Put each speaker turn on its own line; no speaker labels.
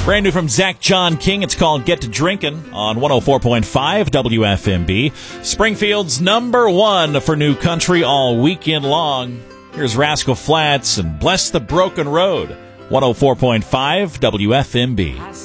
Brand new from Zach John King. It's called Get to Drinkin' on 104.5 WFMB. Springfield's number one for new country all weekend long. Here's Rascal Flatts and Bless the Broken Road. 104.5 WFMB.